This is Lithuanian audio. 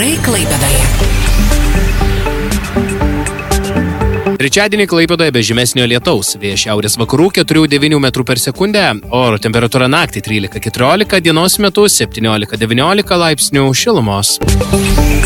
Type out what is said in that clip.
Orai Klaipėdoje. Trečiadienį Klaipėdoje be žymesnio lietaus, vėjas šiaurės vakarų 4–9 metrų per sekundę, oro temperatūra naktį 13–14, dienos metu 17–19 laipsnių šilumos.